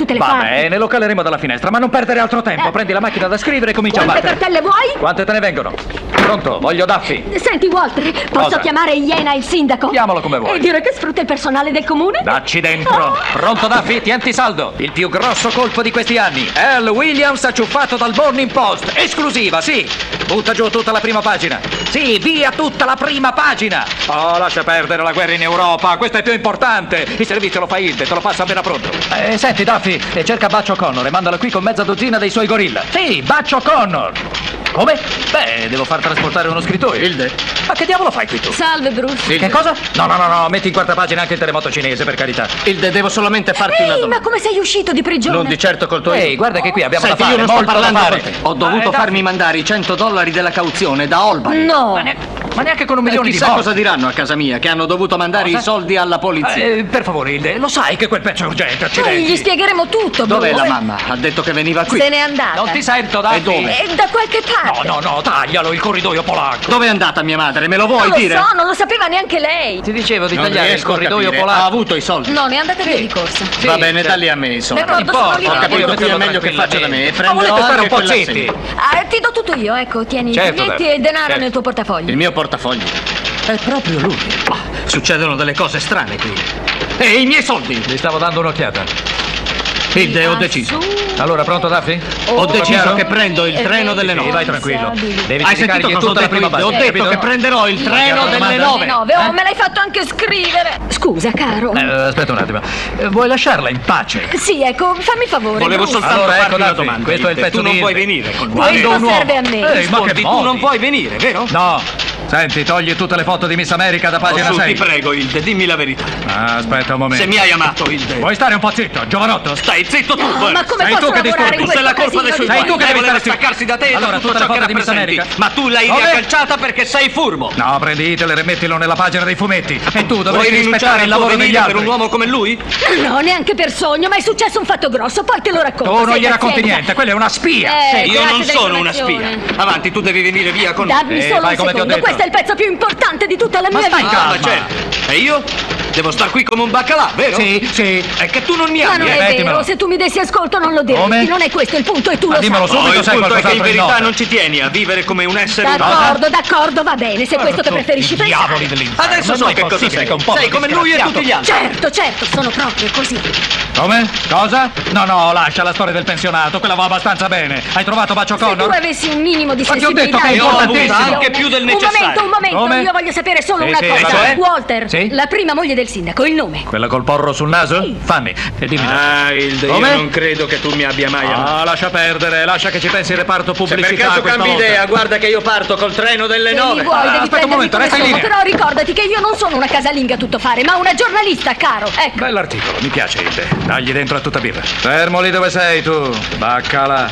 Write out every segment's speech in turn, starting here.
tutte le Va parti. bene, lo caleremo dalla finestra, ma non perdere altro tempo. Prendi la macchina da scrivere e comincia a Quante battere. cartelle vuoi? Quante te ne vengono? Pronto, voglio Daffy. Senti, Walter, posso Cosa? chiamare Iena il sindaco? Chiamalo come vuoi. E dire che sfrutta il personale del comune? Dacci dentro. Pronto, Daffy? Tienti saldo. Il più grosso colpo di questi anni. Al Williams acciuffato dal Morning Post. Esclusiva, sì. Butta giù tutta la prima pagina. Sì, via tutta la prima pagina. Oh, lascia perdere la guerra in Europa. Questo è più importante. Il servizio lo fa Hilde, te lo passa appena pronto. Senti, Daffy, cerca Butch O'Connor e mandala qui con mezza dozzina dei suoi gorilla. Sì, Butch O'Connor. Come? Beh, devo far trasportare uno scrittoio. Hilde? Ma che diavolo fai qui tu? Salve, Bruce. Che cosa? No, metti in quarta pagina anche il terremoto cinese, per carità. Hilde, devo solamente farti una Ehi, domanda. ma come sei uscito di prigione? Non di certo col tuo... Ehi, guarda che qui abbiamo Senti, da fare, io non sto molto da parlando fare. con te. Ho dovuto farmi mandare i $100 della cauzione da Albany. No. Ma neanche con un milione di Chissà morti. cosa diranno a casa mia, che hanno dovuto mandare Cosa? i soldi alla polizia. Per favore, Hilde, lo sai che quel pezzo è urgente, Noi accidenti. gli spiegheremo tutto, Dov'è Bruce. la mamma? Ha detto che veniva qui. Se n'è andata. Non ti sento, Daffy. E dove? Da qualche parte. No, taglialo il corridoio polacco. Dove è andata mia madre? Me lo vuoi Non dire? lo so, non lo sapeva neanche lei. Ti dicevo di Non tagliare il riesco a corridoio capire. polacco. Ha avuto i soldi. No, ne è andata via di corsa. Sì, Va bene, certo. dalli a me i soldi. D'accordo, Non importa, sono Ho io. capito, qui è Io meglio che faccia da me. E Ma prenderò volete stare un anche po' quella zitti? assegno. Ti do tutto io, ecco, tieni i Certo, biglietti Daffy. e denaro Certo. nel tuo portafoglio. Il mio portafoglio. È proprio lui. Succedono delle cose strane qui. E i miei soldi? Gli stavo dando un'occhiata. Hilde, ho deciso. Allora, pronto, Daffy? Ho deciso chiaro? che prendo il treno delle Sì, 9. vai tranquillo. Devi Hai cercare sentito di cosa ho tutta la detto? prima Hilde? pagina. Ho detto capito? che prenderò il treno delle domanda? 9. Oh, me l'hai fatto anche scrivere. Scusa, caro. Aspetta un attimo. Vuoi lasciarla in pace? Sì, ecco, fammi favore. Volevo Bruce. soltanto Allora, farti ecco, una Daffy, domanda. questo è il Hilde. pezzo Tu non di puoi Hilde. venire con Questo Quando un serve uomo- a me. ma che Rispondi, tu modi? non puoi venire, vero? No. Senti, togli tutte le foto di Miss America da pagina Su, 6. ti prego, Hilde, dimmi la verità. Aspetta un momento. Se mi hai amato, Hilde. Vuoi stare un po' zitto, giovanotto? Stai zitto tu, No, Burns. ma come Sei posso tu che lavorare in disturbi. Tu sei la questo colpa dei suoi casino Sei tu guai. che Lei devi voleva stare zitto. staccarsi da te Allora, da tutto tutte le ciò che foto di Miss rappresenti. America? Ma tu l'hai Dove? riagganciata perché sei furbo. No, prendi Hitler e mettilo nella pagina dei fumetti. E tu Vuoi dovresti rispettare rinunciare il al lavoro tuo degli venire altri. per un uomo come lui? No, neanche per sogno, ma è successo un fatto grosso, poi te lo racconto. Tu non sei gli racconti pazienza. niente, quella è una spia. Sì, Io non grazie sono una spia. dell'informazione. Avanti, tu devi venire via con Dammi solo fai un come ti ho secondo, detto. questo è il pezzo più importante di tutta la mia stai vita. calma. ma certo. E io? Devo star qui come un baccalà, vero? Sì. È che tu non mi Ma ami, non è Mettimelo. vero, se tu mi dessi ascolto non lo diresti, Come? non è questo il punto e tu Ma lo dimmelo sai. subito. No, il sai punto è che in qualcos'altro di verità nota. non ci tieni a vivere come un essere umano. D'accordo, va bene, se è questo che preferisci pensare. Diavoli dell'inferno. Adesso Ma so non è che cosa possibile sei. che un povero Sei come lui e tutti gli altri. Certo, sono proprio così. Come? Cosa? No, lascia la storia del pensionato, quella va abbastanza bene. Hai trovato Butch Se tu O'Connor? avessi un minimo di Ma ti ho sensibilità detto che è e di importantissimo. attenzione. Anche più del necessario. Un momento, Come? io voglio sapere solo Sì, una sì, cosa. cioè? Walter, Sì? la prima moglie del sindaco, il nome. Quella col porro sul naso? Sì. Fanny, e dimmi. Hilde, Come? io non credo che tu mi abbia mai amato. Ah, lascia perdere, lascia che ci pensi il reparto Se per pubblicità caso questa cambi volta. idea, guarda che io parto col treno delle Se 9. mi vuoi, devi aspetta un prendermi momento, come resta in sono, linea. però ricordati che io non sono una casalinga a tutto fare, ma una giornalista, caro. Ecco. Bell'articolo, mi piace Hilde. Dagli dentro a tutta birra. Fermo lì dove sei tu, baccala.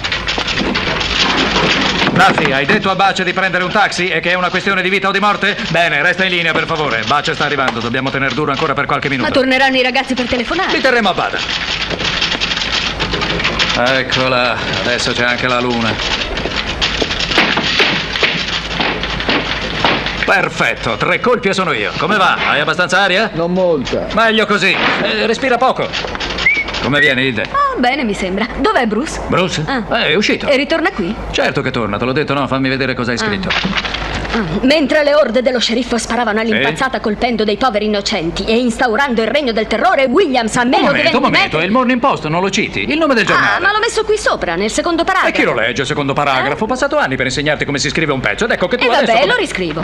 Duffy, hai detto a Butch di prendere un taxi e che è una questione di vita o di morte? Bene, resta in linea per favore. Butch sta arrivando, dobbiamo tener duro ancora per qualche minuto. Ma torneranno i ragazzi per telefonare. Li terremo a bada. Eccola, adesso c'è anche la luna. Perfetto, 3 colpi e sono io. Come va? Hai abbastanza aria? Non molta. Meglio così. Respira poco. Come viene, Hilde? Ah, bene, mi sembra. Dov'è Bruce? Bruce? Ah. È uscito. E ritorna qui? Certo che torna, te l'ho detto, no? Fammi vedere cosa hai scritto. Mentre le orde dello sceriffo sparavano all'impazzata colpendo dei poveri innocenti e instaurando il regno del terrore, Williams a meno di 20 Un momento, metri... è il Morning Post, non lo citi? Il nome del giornale. Ah, ma l'ho messo qui sopra, nel secondo paragrafo. E chi lo legge, secondo paragrafo? Ho passato anni per insegnarti come si scrive un pezzo ed ecco che tu E adesso... vabbè, come- lo riscrivo.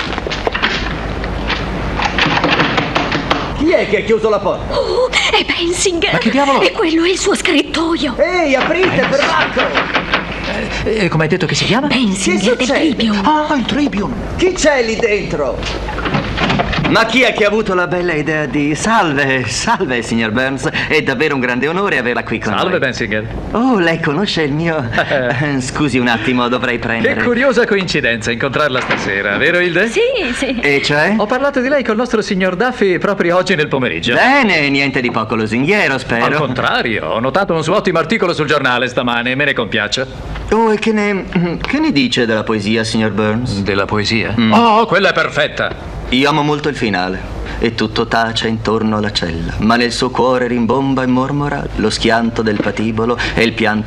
Chi è che ha chiuso la porta? Oh, è Bensinger! Ma che diavolo? E quello è il suo scrittoio! Ehi, aprite, perbacco! come hai detto che si chiama? Bensinger Che del succede? Tribune! Ah, il Tribune. Chi c'è lì dentro? Ma chi è che ha avuto la bella idea di... Salve, signor Burns. È davvero un grande onore averla qui con Salve, noi. Bensinger. Oh, lei conosce il mio... Scusi un attimo, dovrei Che prendere... curiosa coincidenza incontrarla stasera, vero Hilde? Sì. E cioè? Ho parlato di lei col nostro signor Duffy proprio oggi nel pomeriggio. Bene, niente di poco lusinghiero, Al spero. contrario, ho notato un suo ottimo articolo sul giornale stamane, me ne compiaccia. Oh, e che ne dice della poesia, signor Burns? Della poesia? Oh, quella è perfetta. Io amo molto il finale. e tutto tace intorno alla cella, ma nel suo cuore rimbomba e mormora lo schianto del patibolo e il pianto